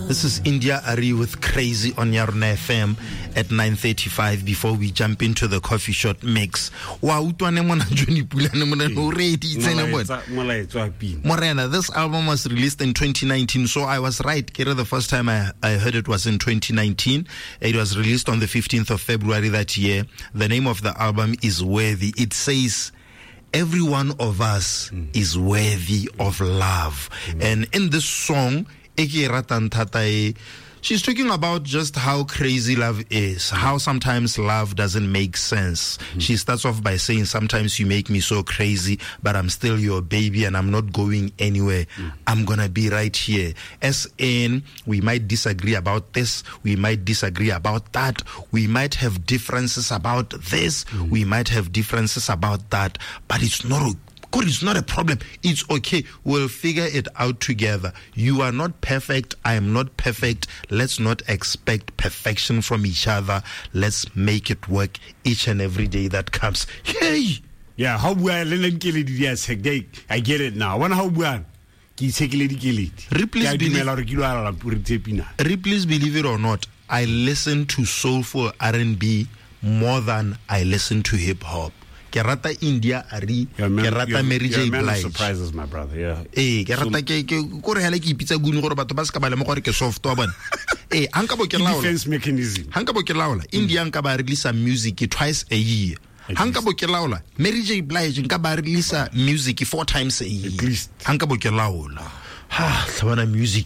This is India Ari with Crazy on Yarna FM at 9:35 before we jump into the coffee shop mix. Morena, this album was released in 2019, so I was right. Kira, the first time I heard it was in 2019. It was released on the 15th of February that year. The name of the album is Worthy. It says, every one of us is worthy of love. And in this song, she's talking about just how crazy love is, how sometimes love doesn't make sense. She starts off by saying, sometimes you make me so crazy, but I'm still your baby and I'm not going anywhere. I'm gonna be right here. As in, we might disagree about this, we might disagree about that, we might have differences about this, we might have differences about that, but it's not God, it's not a problem. It's okay. We'll figure it out together. You are not perfect. I am not perfect. Let's not expect perfection from each other. Let's make it work each and every day that comes. Hey! Yeah, how well I get it now. One how well. Please believe it or not, I listen to soulful R&B more than I listen to hip hop. Kerata India Ari, Kerata Mary J. Blige. Surprises, my brother. Yeah. Kerata pizza soft defense mechanism. India release music twice a year. Mary J. Blige release music 4 times a year. At least. Music